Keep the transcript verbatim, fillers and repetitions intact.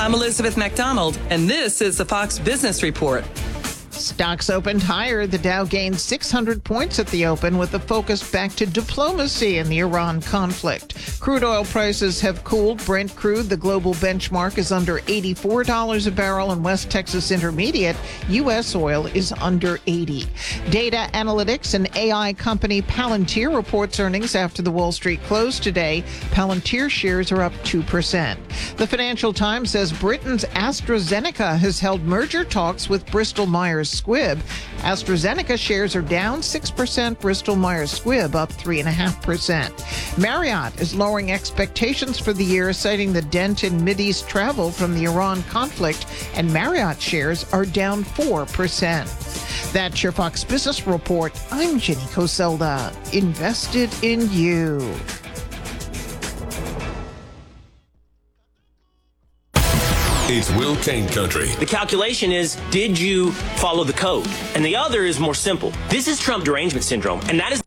I'm Elizabeth McDonald, and this is the Fox Business Report. Stocks opened higher. The Dow gained six hundred points at the open with a focus back to diplomacy in the Iran conflict. Crude oil prices have cooled. Brent crude, the global benchmark, is under eighty-four dollars a barrel, and West Texas Intermediate, U S oil, is under eighty. Data analytics and A I company Palantir reports earnings after the Wall Street closed today. Palantir shares are up two percent. The Financial Times says Britain's AstraZeneca has held merger talks with Bristol-Myers Squibb. AstraZeneca shares are down six percent. Bristol-Myers Squibb up three point five percent. Marriott is lowering expectations for the year, citing the dent in Mideast travel from the Iran conflict, and Marriott shares are down four percent. That's your Fox Business Report. I'm Jenny Coselda. Invested in you. It's Will Kane Country. The calculation is, did you follow the code? And the other is more simple. This is Trump derangement syndrome, and that is